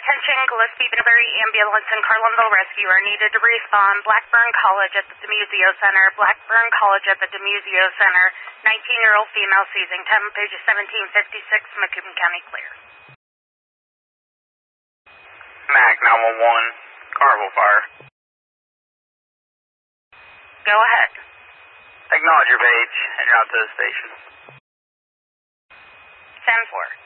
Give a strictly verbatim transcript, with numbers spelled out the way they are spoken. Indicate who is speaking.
Speaker 1: Attention, Gillespie Benneberry Ambulance and Carlinville Rescue are needed to respond. Blackburn College at the Demusio Center. Blackburn College at the Demusio Center. nineteen-year-old female seizing. Time page seventeen fifty-six, Macomb County clear.
Speaker 2: Mac nine one one, Carnival Fire.
Speaker 1: Go ahead.
Speaker 2: Acknowledge your page and route to the station.
Speaker 1: ten four.